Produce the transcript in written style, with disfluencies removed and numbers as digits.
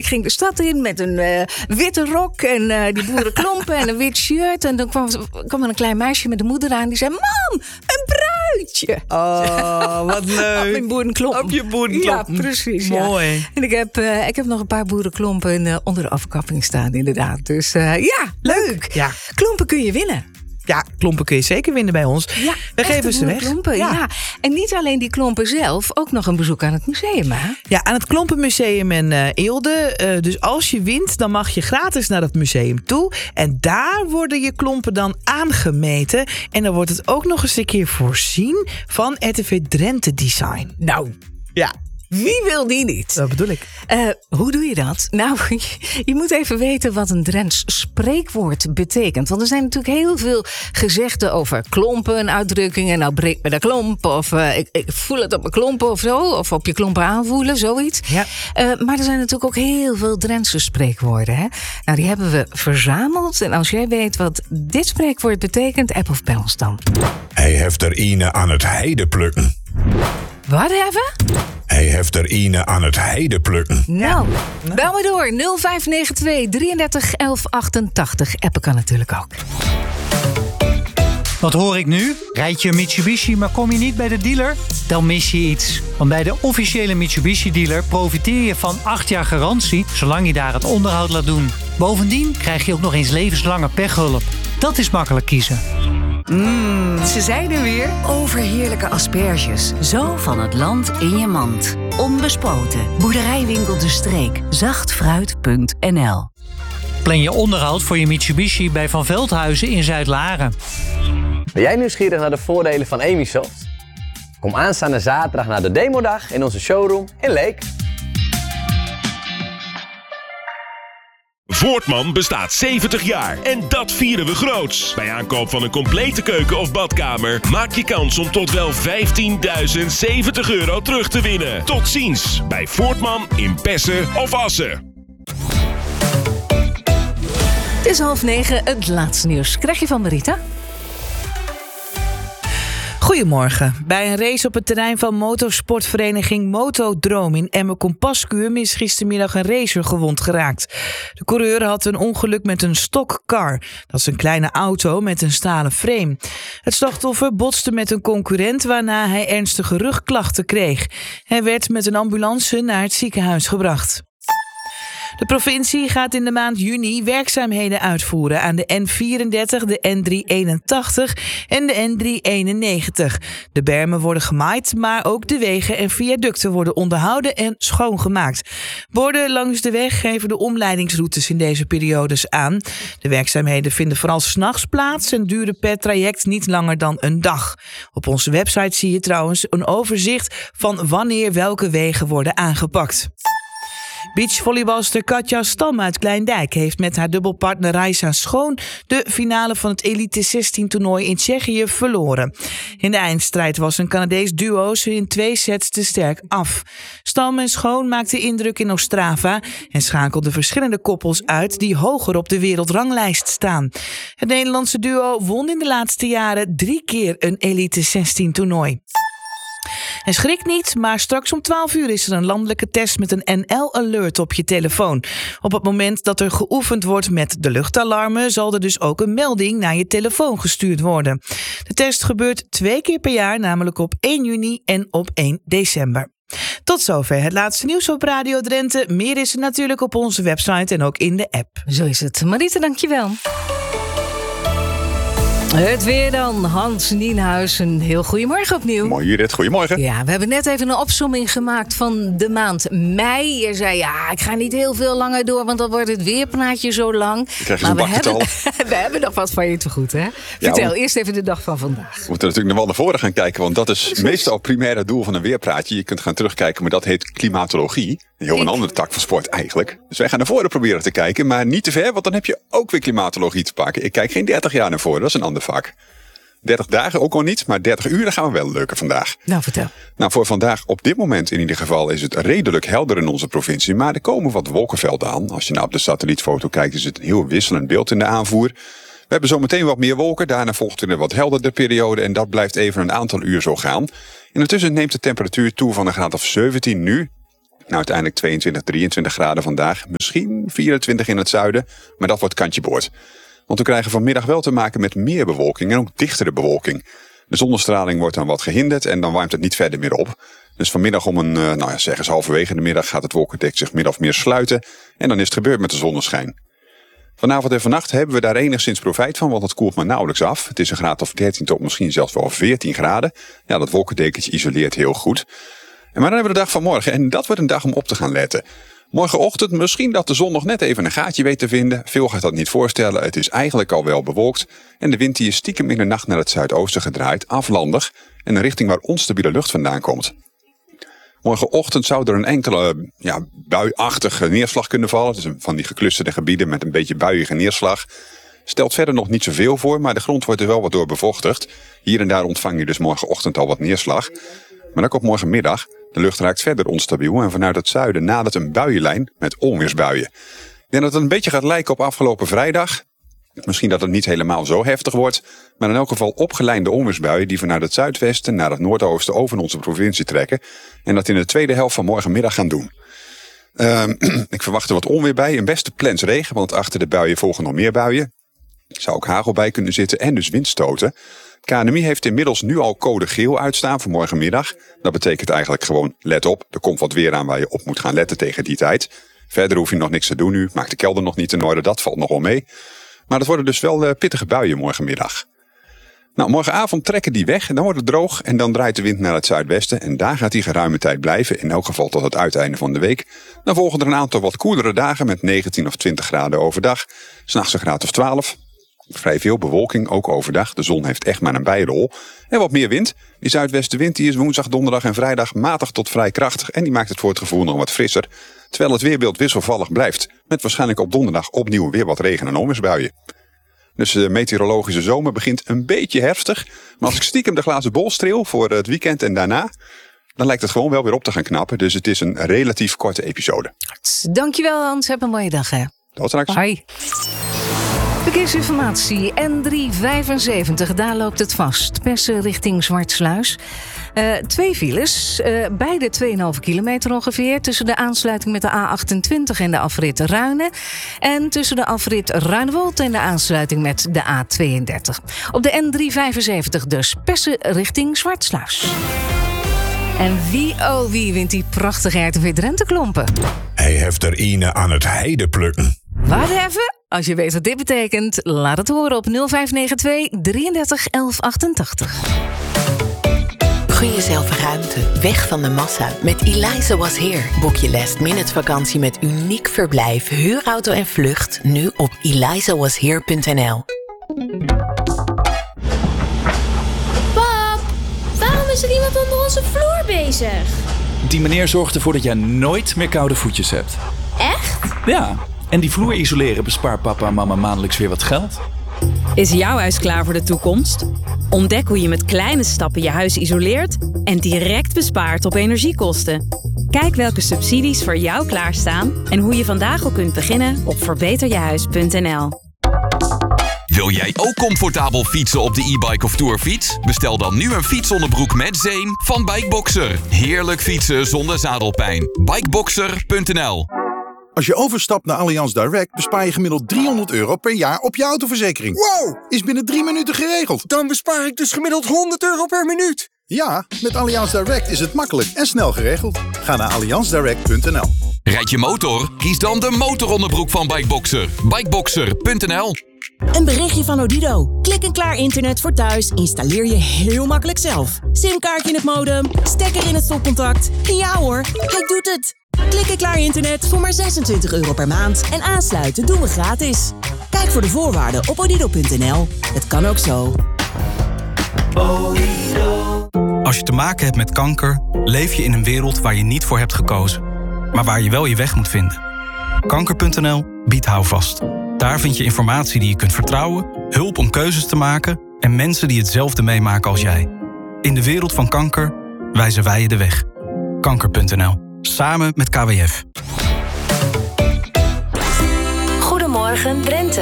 ging de stad in met een witte rok en die boerenklompen en een wit shirt. En dan kwam er een klein meisje met de moeder aan. Die zei, mam, een bruidje. Oh, wat leuk. Op mijn boerenklompen. Op je boerenklompen. Ja, precies. Mooi. Ja. En ik heb nog een paar boerenklompen onder de afkapping staan, inderdaad. Dus leuk. Ja. Klompen kun je winnen. Ja, klompen kun je zeker vinden bij ons. Ja, we geven ze weg. Klompen, ja. En niet alleen die klompen zelf, ook nog een bezoek aan het museum, hè? Ja, aan het Klompenmuseum in Eelde. Dus als je wint, dan mag je gratis naar dat museum toe. En daar worden je klompen dan aangemeten. En dan wordt het ook nog eens een keer voorzien van RTV Drenthe Design. Nou, ja. Wie wil die niet? Dat bedoel ik. Hoe doe je dat? Nou, je moet even weten wat een Drents spreekwoord betekent. Want er zijn natuurlijk heel veel gezegden over klompen, uitdrukkingen. Nou, breek me de klomp. Of ik voel het op mijn klompen of zo. Of op je klompen aanvoelen, zoiets. Ja. Maar er zijn natuurlijk ook heel veel Drentse spreekwoorden. Hè? Nou, die hebben we verzameld. En als jij weet wat dit spreekwoord betekent, app of bel ons dan. Hij heeft er ine aan het heide plukken. Wat even? Hij heeft er ine aan het heide plukken. Nou, bel me door. 0592 33 11 88. Appen kan natuurlijk ook. Wat hoor ik nu? Rijd je een Mitsubishi, maar kom je niet bij de dealer? Dan mis je iets. Want bij de officiële Mitsubishi-dealer profiteer je van 8 jaar garantie, zolang je daar het onderhoud laat doen. Bovendien krijg je ook nog eens levenslange pechhulp. Dat is makkelijk kiezen. Ze zijn er weer. Overheerlijke asperges. Zo van het land in je mand. Onbespoten. Boerderijwinkel De Streek. Zachtfruit.nl. Plan je onderhoud voor je Mitsubishi bij Van Veldhuizen in Zuid-Laren. Ben jij nieuwsgierig naar de voordelen van Emisoft? Kom aanstaande zaterdag naar de demodag in onze showroom in Leek. Voortman bestaat 70 jaar en dat vieren we groots. Bij aankoop van een complete keuken of badkamer maak je kans om tot wel €15.070 terug te winnen. Tot ziens bij Voortman in Pessen of Assen. Het is 8:30, het laatste nieuws. Krijg je van Marita? Goedemorgen. Bij een race op het terrein van motorsportvereniging Motodroom in Emmen-Compascuum is gistermiddag een racer gewond geraakt. De coureur had een ongeluk met een stockcar. Dat is een kleine auto met een stalen frame. Het slachtoffer botste met een concurrent waarna hij ernstige rugklachten kreeg. Hij werd met een ambulance naar het ziekenhuis gebracht. De provincie gaat in de maand juni werkzaamheden uitvoeren aan de N34, de N381 en de N391. De bermen worden gemaaid, maar ook de wegen en viaducten worden onderhouden en schoongemaakt. Borden langs de weg geven de omleidingsroutes in deze periodes aan. De werkzaamheden vinden vooral 's nachts plaats en duren per traject niet langer dan een dag. Op onze website zie je trouwens een overzicht van wanneer welke wegen worden aangepakt. Beachvolleybalster Katja Stam uit Kleindijk heeft met haar dubbelpartner Raisa Schoon de finale van het Elite 16-toernooi in Tsjechië verloren. In de eindstrijd was een Canadees duo ze in 2 sets te sterk af. Stam en Schoon maakten indruk in Ostrava en schakelden verschillende koppels uit die hoger op de wereldranglijst staan. Het Nederlandse duo won in de laatste jaren 3 keer een Elite 16-toernooi. En schrik niet, maar straks om 12 uur is er een landelijke test met een NL-alert op je telefoon. Op het moment dat er geoefend wordt met de luchtalarmen zal er dus ook een melding naar je telefoon gestuurd worden. De test gebeurt 2 keer per jaar, namelijk op 1 juni en op 1 december. Tot zover het laatste nieuws op Radio Drenthe. Meer is er natuurlijk op onze website en ook in de app. Zo is het. Marita, dankjewel. Het weer dan, Hans Nienhuis. Een heel goedemorgen opnieuw. Mooi Judith, goedemorgen. Ja, we hebben net even een opsomming gemaakt van de maand mei. Je zei, ik ga niet heel veel langer door, want dan wordt het weerpraatje zo lang. Dan krijg je zo'n bakgetal. We hebben nog wat van je te goed, hè? Vertel eerst even de dag van vandaag. We moeten natuurlijk nog wel naar voren gaan kijken, want dat is meestal het primaire doel van een weerpraatje. Je kunt gaan terugkijken, maar dat heet klimatologie. Een andere tak van sport eigenlijk. Dus wij gaan naar voren proberen te kijken, maar niet te ver, want dan heb je ook weer klimatologie te pakken. Ik kijk geen 30 jaar naar voren, dat is een ander vak. 30 dagen ook al niet, maar 30 uur dan gaan we wel leuker vandaag. Nou, vertel. Nou, voor vandaag op dit moment in ieder geval is het redelijk helder in onze provincie. Maar er komen wat wolkenvelden aan. Als je nou op de satellietfoto kijkt, is het een heel wisselend beeld in de aanvoer. We hebben zometeen wat meer wolken, daarna volgt er een wat helderder periode en dat blijft even een aantal uur zo gaan. Intussen neemt de temperatuur toe van een graad of 17 nu Nou, uiteindelijk 22, 23 graden vandaag. Misschien 24 in het zuiden, maar dat wordt kantje boord. Want we krijgen vanmiddag wel te maken met meer bewolking en ook dichtere bewolking. De zonnestraling wordt dan wat gehinderd en dan warmt het niet verder meer op. Dus vanmiddag om zeg eens halverwege de middag gaat het wolkendek zich min of meer sluiten. En dan is het gebeurd met de zonneschijn. Vanavond en vannacht hebben we daar enigszins profijt van, want het koelt maar nauwelijks af. Het is een graad of 13 tot misschien zelfs wel 14 graden. Ja, dat wolkendekentje isoleert heel goed. Maar dan hebben we de dag van morgen en dat wordt een dag om op te gaan letten. Morgenochtend misschien dat de zon nog net even een gaatje weet te vinden. Veel gaat dat niet voorstellen. Het is eigenlijk al wel bewolkt. En de wind die is stiekem in de nacht naar het zuidoosten gedraaid, aflandig. En een richting waar onstabiele lucht vandaan komt. Morgenochtend zou er een enkele buiachtige neerslag kunnen vallen. Dus van die gekluisterde gebieden met een beetje buiige neerslag. Stelt verder nog niet zoveel voor, maar de grond wordt er wel wat door bevochtigd. Hier en daar ontvang je dus morgenochtend al wat neerslag. Maar ook op morgenmiddag. De lucht raakt verder onstabiel en vanuit het zuiden nadert een buienlijn met onweersbuien. Ik denk dat het een beetje gaat lijken op afgelopen vrijdag. Misschien dat het niet helemaal zo heftig wordt, maar in elk geval opgeleide onweersbuien die vanuit het zuidwesten naar het noordoosten over onze provincie trekken en dat in de tweede helft van morgenmiddag gaan doen. Ik verwacht er wat onweer bij, een beste plens regen, want achter de buien volgen nog meer buien. Er zou ook hagel bij kunnen zitten en dus windstoten. KNMI heeft inmiddels nu al code geel uitstaan voor morgenmiddag. Dat betekent eigenlijk gewoon, let op, er komt wat weer aan waar je op moet gaan letten tegen die tijd. Verder hoef je nog niks te doen nu, maak de kelder nog niet in orde, dat valt nog wel mee. Maar het worden dus wel pittige buien morgenmiddag. Nou, morgenavond trekken die weg en dan wordt het droog en dan draait de wind naar het zuidwesten. En daar gaat die geruime tijd blijven, in elk geval tot het uiteinde van de week. Dan volgen er een aantal wat koelere dagen met 19 of 20 graden overdag. 's Nachts een graad of 12. Vrij veel bewolking, ook overdag. De zon heeft echt maar een bijrol. En wat meer wind. Die zuidwestenwind die is woensdag, donderdag en vrijdag matig tot vrij krachtig. En die maakt het voor het gevoel nog wat frisser. Terwijl het weerbeeld wisselvallig blijft. Met waarschijnlijk op donderdag opnieuw weer wat regen- en onweersbuien. Dus de meteorologische zomer begint een beetje herfstig. Maar als ik stiekem de glazen bol streel voor het weekend en daarna, dan lijkt het gewoon wel weer op te gaan knappen. Dus het is een relatief korte episode. Dankjewel Hans, heb een mooie dag hè. Tot straks. Hoi. Verkeersinformatie, N375, daar loopt het vast. Persen richting Zwartsluis. 2 files, beide 2,5 kilometer ongeveer. Tussen de aansluiting met de A28 en de afrit Ruinen. En tussen de afrit Ruinewold en de aansluiting met de A32. Op de N375 dus, Persen richting Zwartsluis. En wie wint die prachtige RTV Drenthe-klompen? Hij heeft er ine aan het heide plukken. Wacht even, als je weet wat dit betekent, laat het horen op 0592 33 11 88. Gun jezelf ruimte, weg van de massa. Met Eliza Was Here boek je last-minute vakantie met uniek verblijf, huurauto en vlucht nu op elizawashere.nl. Pap, waarom is er iemand onder onze vloer bezig? Die meneer zorgt ervoor dat jij nooit meer koude voetjes hebt. Echt? Ja, en die vloer isoleren bespaart papa en mama maandelijks weer wat geld. Is jouw huis klaar voor de toekomst? Ontdek hoe je met kleine stappen je huis isoleert en direct bespaart op energiekosten. Kijk welke subsidies voor jou klaarstaan en hoe je vandaag al kunt beginnen op verbeterjehuis.nl. Wil jij ook comfortabel fietsen op de e-bike of tourfiets? Bestel dan nu een fietsonderbroek met zeem van Bikeboxer. Heerlijk fietsen zonder zadelpijn. Bikeboxer.nl. Als je overstapt naar Allianz Direct bespaar je gemiddeld €300 per jaar op je autoverzekering. Wow! Is binnen 3 minuten geregeld. Dan bespaar ik dus gemiddeld €100 per minuut. Ja, met Allianz Direct is het makkelijk en snel geregeld. Ga naar allianzdirect.nl. Rijd je motor? Kies dan de motoronderbroek van Bikeboxer. Bikeboxer.nl. Een berichtje van Odido. Klik en klaar internet voor thuis installeer je heel makkelijk zelf. Simkaartje in het modem, stekker in het stopcontact. Ja hoor, hij doet het. Klik en klaar internet voor maar €26 per maand. En aansluiten doen we gratis. Kijk voor de voorwaarden op odido.nl. Het kan ook zo. Als je te maken hebt met kanker, leef je in een wereld waar je niet voor hebt gekozen. Maar waar je wel je weg moet vinden. Kanker.nl biedt houvast. Daar vind je informatie die je kunt vertrouwen, hulp om keuzes te maken en mensen die hetzelfde meemaken als jij. In de wereld van kanker wijzen wij je de weg. Kanker.nl. Samen met KWF. Goedemorgen Drenthe.